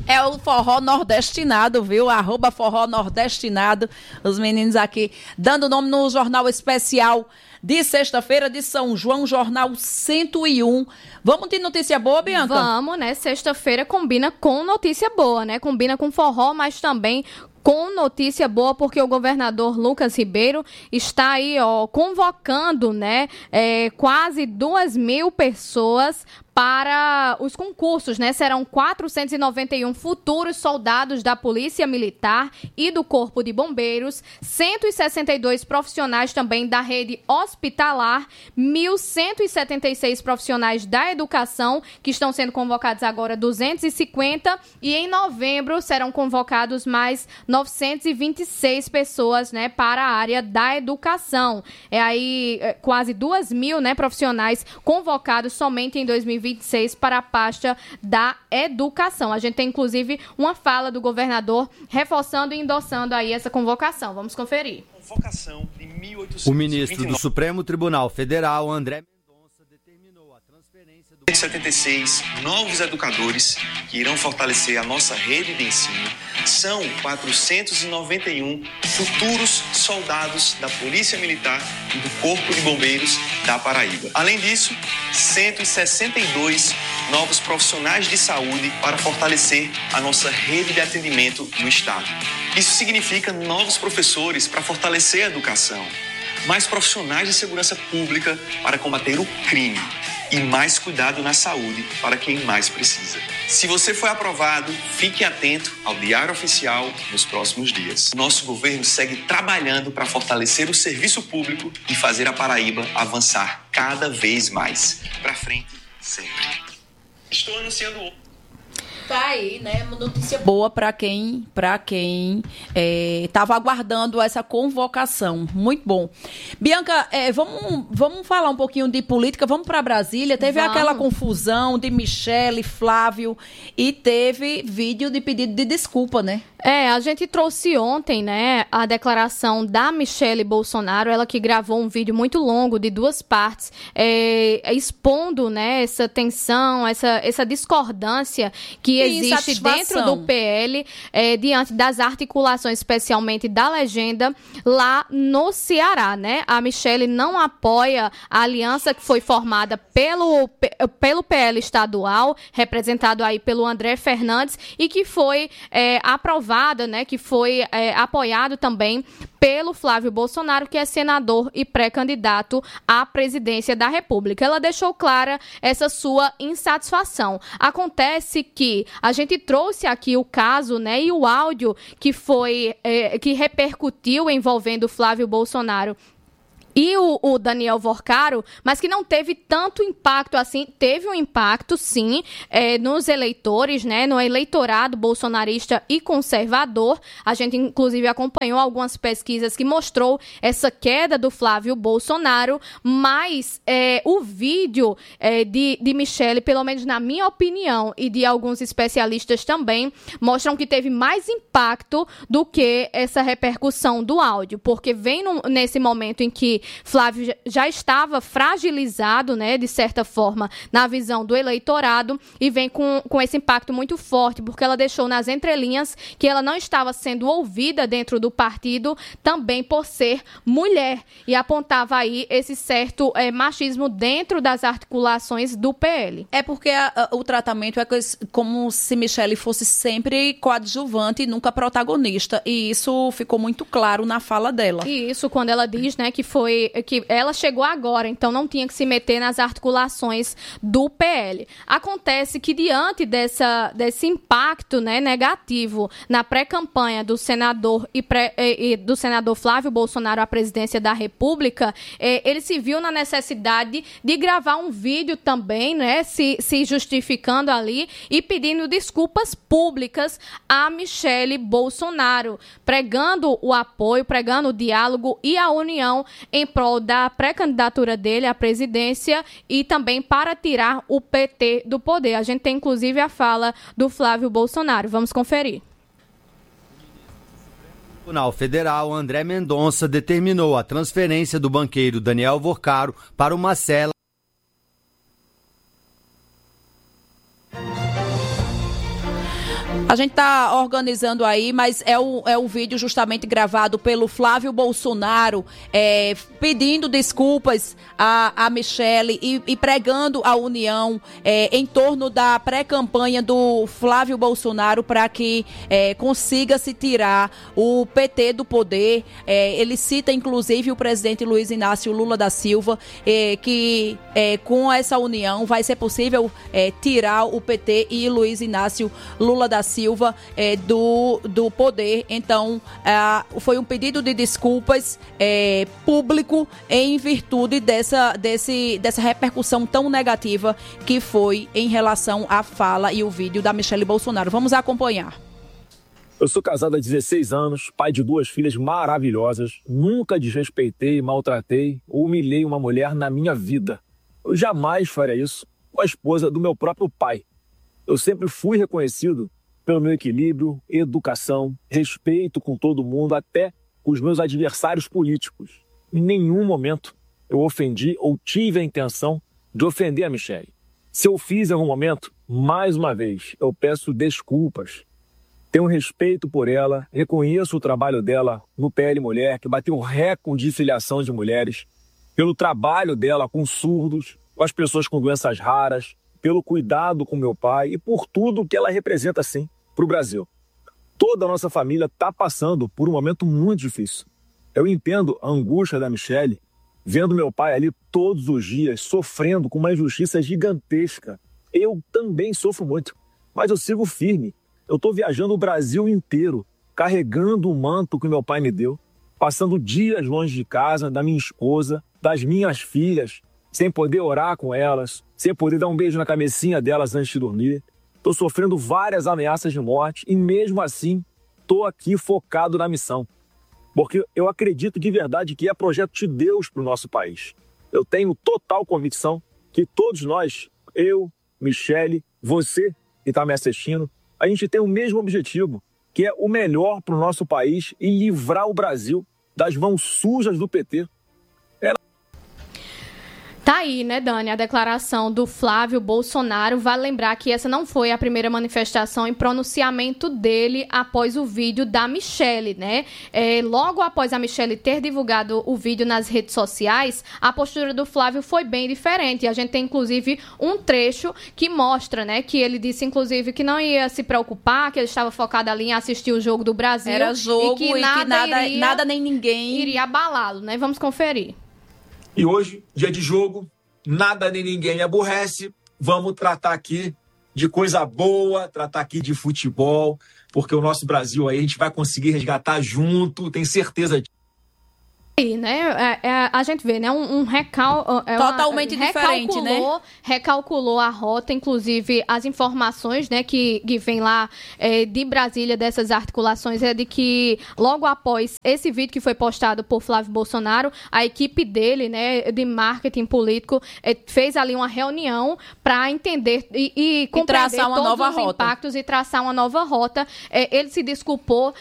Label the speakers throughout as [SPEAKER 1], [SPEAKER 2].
[SPEAKER 1] É o forró nordestinado, viu? @forró nordestinado. Os meninos aqui dando nome no Jornal Especial de sexta-feira de São João, Jornal 101. Vamos de notícia boa, Bianca?
[SPEAKER 2] Vamos, né? Sexta-feira combina com notícia boa, né? Combina com forró, mas também com notícia boa, porque o governador Lucas Ribeiro está aí, convocando, né, quase 2.000 pessoas para os concursos, né? Serão 491 futuros soldados da Polícia Militar e do Corpo de Bombeiros, 162 profissionais também da rede hospitalar, 1.176 profissionais da educação, que estão sendo convocados agora 250, e em novembro serão convocados mais 926 pessoas, né, para a área da educação. Quase 2.000, né, profissionais convocados somente em 2026 para a pasta da educação. A gente tem, inclusive, uma fala do governador reforçando e endossando aí essa convocação. Vamos conferir.
[SPEAKER 3] Convocação de 1829.
[SPEAKER 4] O ministro do Supremo Tribunal Federal, André Mendonça, determinou a transferência do
[SPEAKER 3] 76 novos educadores que irão fortalecer a nossa rede de ensino. São 491 futuros soldados da Polícia Militar e do Corpo de Bombeiros da Paraíba. Além disso, 162 novos profissionais de saúde para fortalecer a nossa rede de atendimento no Estado. Isso significa novos professores para fortalecer a educação, mais profissionais de segurança pública para combater o crime e mais cuidado na saúde para quem mais precisa. Se você foi aprovado, fique atento ao Diário Oficial nos próximos dias. Nosso governo segue trabalhando para fortalecer o serviço público e fazer a Paraíba avançar cada vez mais. Para frente, sempre. Estou anunciando hoje.
[SPEAKER 1] Tá aí, né? Uma notícia boa para quem estava aguardando essa convocação. Muito bom. Bianca, vamos falar um pouquinho de política. Vamos para Brasília. Teve aquela confusão de Michele, Flávio, e teve vídeo de pedido de desculpa, né?
[SPEAKER 2] A gente trouxe ontem, né, a declaração da Michele Bolsonaro, ela que gravou um vídeo muito longo de 2 partes, expondo, né, essa tensão, essa discordância que existe dentro do PL, diante das articulações, especialmente da legenda, lá no Ceará, né? A Michele não apoia a aliança que foi formada pelo PL estadual, representado aí pelo André Fernandes, e que foi aprovada, né, que foi apoiado também pelo Flávio Bolsonaro, que é senador e pré-candidato à presidência da República. Ela deixou clara essa sua insatisfação. Acontece que a gente trouxe aqui o caso, né, e o áudio que repercutiu envolvendo o Flávio Bolsonaro e o Daniel Worcaro, mas que não teve tanto impacto assim. Teve um impacto, sim, nos eleitores, né, no eleitorado bolsonarista e conservador. A gente, inclusive, acompanhou algumas pesquisas que mostrou essa queda do Flávio Bolsonaro, mas o vídeo de Michele, pelo menos na minha opinião, e de alguns especialistas também, mostram que teve mais impacto do que essa repercussão do áudio, porque vem nesse momento em que Flávio já estava fragilizado, né, de certa forma, na visão do eleitorado, e vem com esse impacto muito forte, porque ela deixou nas entrelinhas que ela não estava sendo ouvida dentro do partido, também por ser mulher, e apontava aí esse certo machismo dentro das articulações do PL.
[SPEAKER 1] É porque o tratamento é como se Michele fosse sempre coadjuvante e nunca protagonista, e isso ficou muito claro na fala dela.
[SPEAKER 2] E isso, quando ela diz, né, que ela chegou agora, então não tinha que se meter nas articulações do PL. Acontece que, diante desse impacto, né, negativo na pré-campanha do senador e do senador Flávio Bolsonaro à presidência da República, ele se viu na necessidade de gravar um vídeo também, né, se justificando ali e pedindo desculpas públicas a Michele Bolsonaro, pregando o apoio, pregando o diálogo e a união em prol da pré-candidatura dele à presidência e também para tirar o PT do poder. A gente tem, inclusive, a fala do Flávio Bolsonaro. Vamos conferir.
[SPEAKER 4] O Tribunal Federal, André Mendonça, determinou a transferência do banqueiro Daniel Worcaro para uma cela.
[SPEAKER 1] A gente está organizando aí, mas é o vídeo justamente gravado pelo Flávio Bolsonaro, pedindo desculpas a Michele e pregando a união em torno da pré-campanha do Flávio Bolsonaro para que consiga se tirar o PT do poder. Ele cita, inclusive, o presidente Luiz Inácio Lula da Silva, que com essa união vai ser possível tirar o PT e Luiz Inácio Lula da Silva do poder. Então, foi um pedido de desculpas público em virtude dessa repercussão tão negativa que foi em relação à fala e o vídeo da Michele Bolsonaro. Vamos acompanhar.
[SPEAKER 5] Eu sou casado há 16 anos, pai de 2 filhas maravilhosas, nunca desrespeitei, maltratei ou humilhei uma mulher na minha vida. Eu jamais faria isso com a esposa do meu próprio pai. Eu sempre fui reconhecido pelo meu equilíbrio, educação, respeito com todo mundo, até com os meus adversários políticos. Em nenhum momento eu ofendi ou tive a intenção de ofender a Michele. Se eu fiz em algum momento, mais uma vez, eu peço desculpas. Tenho respeito por ela, reconheço o trabalho dela no PL Mulher, que bateu recorde de filiação de mulheres, pelo trabalho dela com surdos, com as pessoas com doenças raras, pelo cuidado com meu pai e por tudo que ela representa, sim, para o Brasil. Toda a nossa família está passando por um momento muito difícil. Eu entendo a angústia da Michele, vendo meu pai ali todos os dias, sofrendo com uma injustiça gigantesca. Eu também sofro muito, mas eu sigo firme. Eu estou viajando o Brasil inteiro, carregando o manto que meu pai me deu, passando dias longe de casa, da minha esposa, das minhas filhas, sem poder orar com elas, sem poder dar um beijo na cabecinha delas antes de dormir. Estou sofrendo várias ameaças de morte e mesmo assim estou aqui focado na missão. Porque eu acredito de verdade que é projeto de Deus para o nosso país. Eu tenho total convicção que todos nós, eu, Michele, você que está me assistindo, a gente tem o mesmo objetivo, que é o melhor para o nosso país e livrar o Brasil das mãos sujas do PT.
[SPEAKER 2] Tá aí, né, Dani, a declaração do Flávio Bolsonaro. Vale lembrar que essa não foi a primeira manifestação e pronunciamento dele após o vídeo da Michele, né? Logo após a Michele ter divulgado o vídeo nas redes sociais, a postura do Flávio foi bem diferente. A gente tem, inclusive, um trecho que mostra, né, que ele disse, inclusive, que não ia se preocupar, que ele estava focado ali em assistir o jogo do Brasil.
[SPEAKER 1] Era jogo
[SPEAKER 2] e que
[SPEAKER 1] nada nem ninguém
[SPEAKER 2] iria abalá-lo, né? Vamos conferir.
[SPEAKER 6] E hoje, dia de jogo, nada nem ninguém aborrece. Vamos tratar aqui de coisa boa, tratar aqui de futebol, porque o nosso Brasil aí a gente vai conseguir resgatar junto, tenho certeza disso.
[SPEAKER 2] E, né, a gente vê, né,
[SPEAKER 1] totalmente diferente, né?
[SPEAKER 2] Recalculou a rota, inclusive as informações, né, que vem lá de Brasília dessas articulações é de que logo após esse vídeo que foi postado por Flávio Bolsonaro, a equipe dele, né, de marketing político, fez ali uma reunião para entender e compreender
[SPEAKER 1] traçar uma
[SPEAKER 2] todos
[SPEAKER 1] nova
[SPEAKER 2] os
[SPEAKER 1] rota.
[SPEAKER 2] impactos e traçar uma nova rota. Ele se desculpou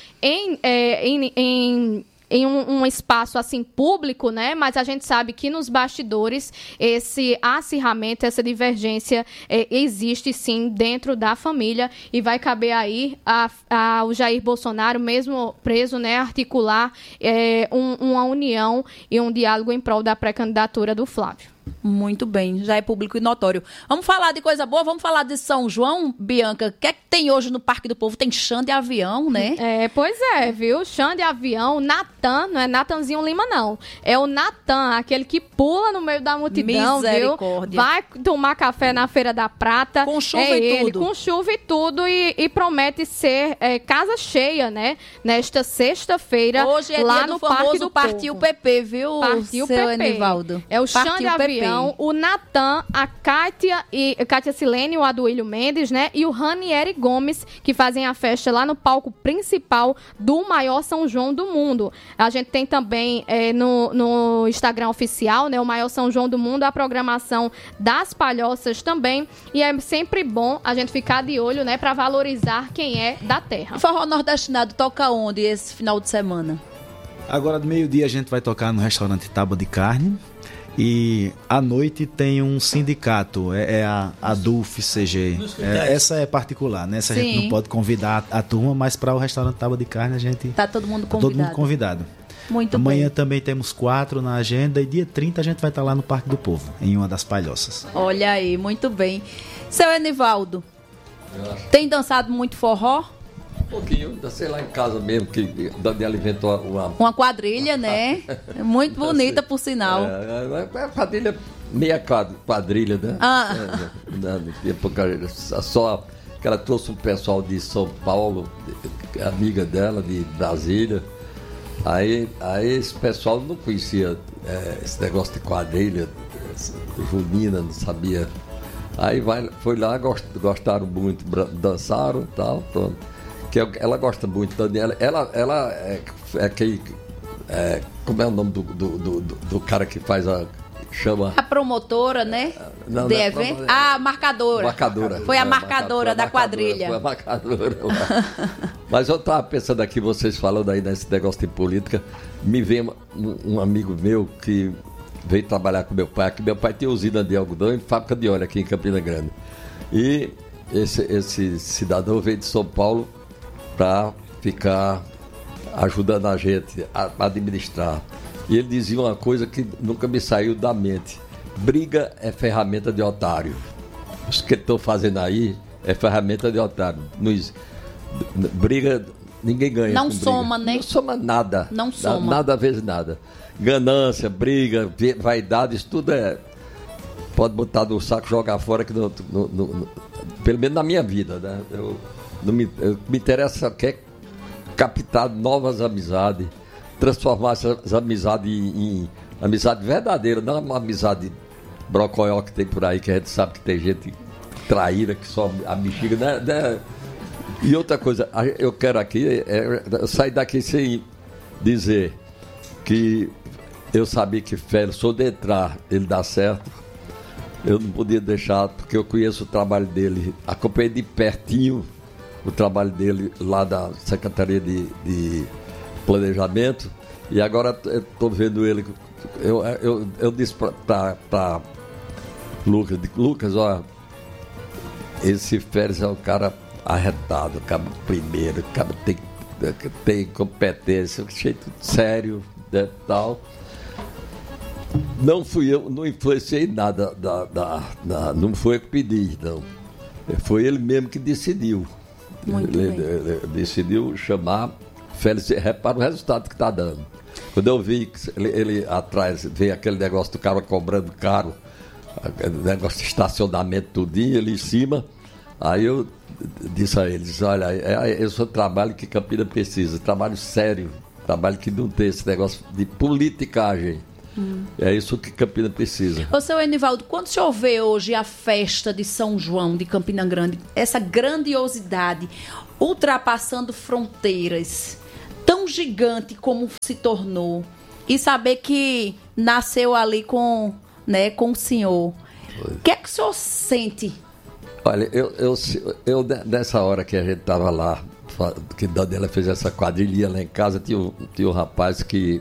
[SPEAKER 2] em um espaço assim público, né? Mas a gente sabe que nos bastidores esse acirramento, essa divergência existe sim dentro da família e vai caber aí ao Jair Bolsonaro, mesmo preso, né, articular uma união e um diálogo em prol da pré-candidatura do Flávio.
[SPEAKER 1] Muito bem, já é público e notório. Vamos falar de coisa boa, vamos falar de São João, Bianca. O que é que tem hoje no Parque do Povo? Tem chão de avião, né?
[SPEAKER 2] Pois é, viu? Chão de avião, Natan, não é Natanzinho Lima, não. É o Natan, aquele que pula no meio da multidão, viu? Vai tomar café na Feira da Prata.
[SPEAKER 1] Com chuva e tudo.
[SPEAKER 2] Com chuva e tudo e promete ser casa cheia, né? Nesta sexta-feira,
[SPEAKER 1] hoje é
[SPEAKER 2] lá
[SPEAKER 1] dia
[SPEAKER 2] no
[SPEAKER 1] do famoso
[SPEAKER 2] Partiu
[SPEAKER 1] PP, viu?
[SPEAKER 2] Partiu
[SPEAKER 1] seu
[SPEAKER 2] PP.
[SPEAKER 1] Enivaldo.
[SPEAKER 2] É o chão de avião, o Natan, a Kátia Silene, o Aduílio Mendes, né? E o Ranieri Gomes, que fazem a festa lá no palco principal do maior São João do mundo. A gente tem também no Instagram oficial, né? O maior São João do mundo, a programação das palhoças também. E é sempre bom a gente ficar de olho, né? Pra valorizar quem é da terra.
[SPEAKER 1] O forró nordestinado toca onde esse final de semana?
[SPEAKER 7] Agora, do meio-dia, a gente vai tocar no restaurante Tábua de Carne. E à noite tem um sindicato, é a DUF-CG. Essa é particular, né? Essa a gente não pode convidar a turma, mas para o restaurante Tábua de Carne a gente...
[SPEAKER 1] Tá todo mundo convidado. Muito
[SPEAKER 7] Amanhã
[SPEAKER 1] bem.
[SPEAKER 7] também temos 4 na agenda e dia 30 a gente vai estar lá no Parque do Povo, em uma das palhoças.
[SPEAKER 1] Olha aí, muito bem. Seu Enivaldo, tem dançado muito forró?
[SPEAKER 8] Um pouquinho, dancei lá em casa mesmo, que Daniela inventou
[SPEAKER 1] uma quadrilha, né? Muito bonita, por sinal.
[SPEAKER 8] É quadrilha, meia quadrilha, né? Só que ela trouxe um pessoal de São Paulo, amiga dela, de Brasília. Aí esse pessoal não conhecia esse negócio de quadrilha, junina, não sabia. Aí foi lá, gostaram muito, dançaram e tal, pronto. Que ela gosta muito, Daniela. Ela é quem. Como é o nome do cara que faz chama.
[SPEAKER 1] A promotora, né?
[SPEAKER 8] Não,
[SPEAKER 1] de evento. A marcadora. Foi a marcadora da quadrilha.
[SPEAKER 8] Foi a marcadora. Mas eu estava pensando aqui, vocês falando aí nesse negócio de política, me vem um amigo meu que veio trabalhar com meu pai, que meu pai tinha usina de algodão e fábrica de óleo aqui em Campina Grande. E esse cidadão veio de São Paulo para ficar ajudando a gente a administrar. E ele dizia uma coisa que nunca me saiu da mente: briga é ferramenta de otário. Isso que estão fazendo aí é ferramenta de otário. Briga, ninguém ganha.
[SPEAKER 1] Não soma,
[SPEAKER 8] briga.
[SPEAKER 1] né?
[SPEAKER 8] Não soma nada.
[SPEAKER 1] Não soma.
[SPEAKER 8] Nada vezes nada. Ganância, briga, vaidade, isso tudo pode botar no saco e jogar fora, que pelo menos na minha vida, né? Me interessa captar novas amizades, transformar essas amizades em amizade verdadeira, não uma amizade brocoió que tem por aí, que a gente sabe que tem gente traíra, que só a bexiga, né? E outra coisa, eu quero aqui sair daqui sem dizer que eu sabia que Félix, só de entrar, ele dá certo. Eu não podia deixar, porque eu conheço o trabalho dele, acompanhei de pertinho o trabalho dele lá da Secretaria de Planejamento, e agora eu estou vendo ele. Eu disse para Lucas, ó, esse Félix é um cara arretado, o cara primeiro, o cara tem competência, jeito sério, né, tal. Não fui eu, não influenciei nada, não foi eu que pedi, não. Foi ele mesmo que decidiu. Ele decidiu chamar Félix, repara o resultado que está dando. Quando eu vi que ele atrás, veio aquele negócio do cara cobrando caro, negócio de estacionamento tudinho, ele em cima, aí eu disse a eles: olha, esse é o trabalho que Campina precisa, trabalho sério, trabalho que não tem esse negócio de politicagem. É isso que Campina precisa.
[SPEAKER 1] Ô, seu Enivaldo, quando o senhor vê hoje a festa de São João de Campina Grande, essa grandiosidade, ultrapassando fronteiras, tão gigante como se tornou, e saber que nasceu ali com o senhor, o que é que o senhor sente?
[SPEAKER 8] Olha, eu nessa hora que a gente estava lá, que Daniela fez essa quadrilha lá em casa, tinha um rapaz que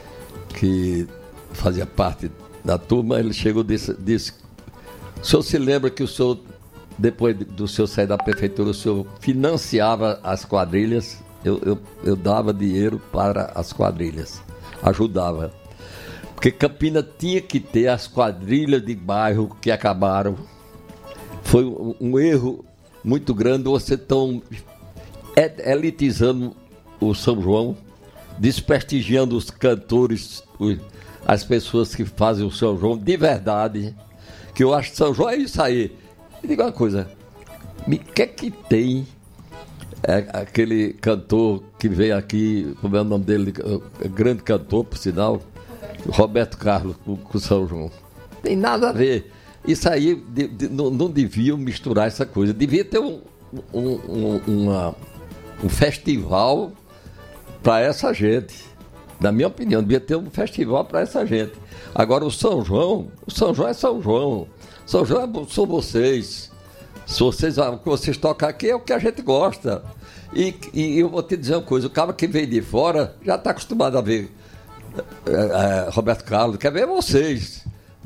[SPEAKER 8] fazia parte da turma. Ele chegou e disse: o senhor se lembra que o senhor, depois do senhor sair da prefeitura, o senhor financiava as quadrilhas? Eu dava dinheiro para as quadrilhas, ajudava. Porque Campina tinha que ter as quadrilhas de bairro que acabaram. Foi um erro muito grande você estão elitizando o São João, desprestigiando os cantores, as pessoas que fazem o São João de verdade, que eu acho que São João é isso aí. Me diga uma coisa, o que é que tem aquele cantor que veio aqui, como é o nome dele, grande cantor, por sinal, Roberto Carlos, com São João? Tem nada a ver. Isso aí não deviam misturar essa coisa. Devia ter um festival para essa gente. Na minha opinião, devia ter um festival para essa gente. Agora, o São João é São João. São João são vocês. O que vocês tocam aqui é o que a gente gosta. E eu vou te dizer uma coisa: o cara que veio de fora já está acostumado a ver Roberto Carlos, quer ver vocês.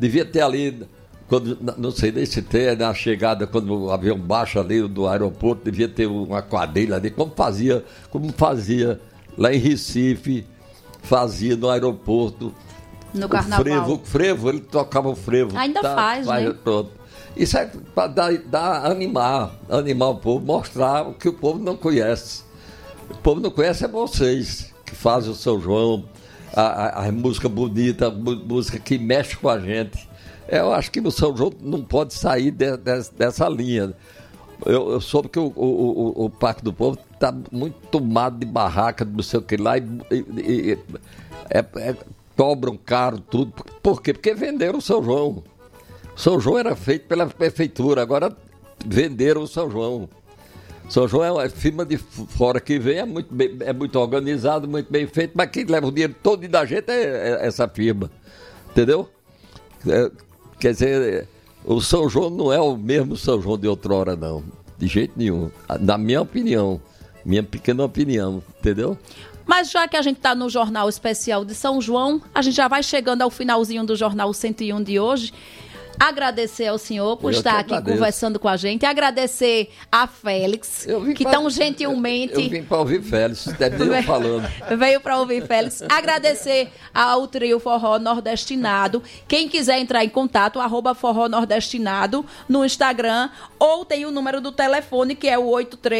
[SPEAKER 8] Devia ter ali, quando, não sei nem se tem, na chegada, quando o avião baixa ali do aeroporto, devia ter uma quadrilha ali, como fazia lá em Recife, fazia no aeroporto.
[SPEAKER 1] No carnaval.
[SPEAKER 8] O frevo, ele tocava o frevo.
[SPEAKER 1] Ainda faz, né?
[SPEAKER 8] Pronto. Isso é para animar o povo, mostrar o que o povo não conhece. O povo não conhece é vocês, que fazem o São João, a música bonita, a música que mexe com a gente. Eu acho que o São João não pode sair dessa linha. Eu soube que o Parque do Povo está muito tomado de barraca, não sei o que lá, e cobram caro tudo. Por quê? Porque venderam o São João. São João era feito pela prefeitura, agora venderam o São João. São João é uma firma de fora que vem, é muito organizado, muito bem feito, mas quem leva o dinheiro todo da gente é essa firma. Entendeu? Quer dizer, o São João não é o mesmo São João de outrora, não. De jeito nenhum. Na minha opinião, minha pequena opinião, entendeu?
[SPEAKER 1] Mas já que a gente está no Jornal Especial de São João, a gente já vai chegando ao finalzinho do Jornal 101 de hoje. Agradecer ao senhor por estar aqui conversando com a gente. Agradecer a Félix, que tão gentilmente...
[SPEAKER 8] Eu vim para ouvir Félix, terminei falando.
[SPEAKER 1] Veio para ouvir Félix. Agradecer ao trio Forró Nordestinado. Quem quiser entrar em contato, @Forró Nordestinado no Instagram, ou tem o número do telefone, que é o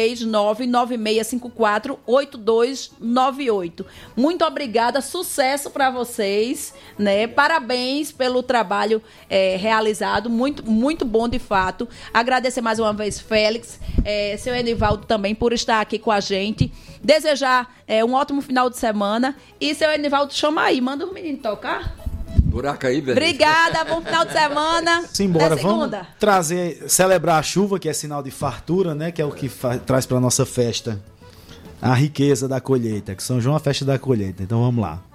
[SPEAKER 1] 839-9654-8298. Muito obrigada, sucesso para vocês, né? Parabéns pelo trabalho realizado, muito, muito bom de fato. Agradecer mais uma vez, Félix, seu Enivaldo também por estar aqui com a gente. Desejar um ótimo final de semana. E seu Enivaldo, chama aí, manda os meninos tocar.
[SPEAKER 8] Buraco aí, velho.
[SPEAKER 1] Obrigada, bom final de semana.
[SPEAKER 7] Simbora, vamos celebrar a chuva, que é sinal de fartura, né? Que é o que traz para nossa festa a riqueza da colheita. Que São João é a festa da colheita. Então vamos lá.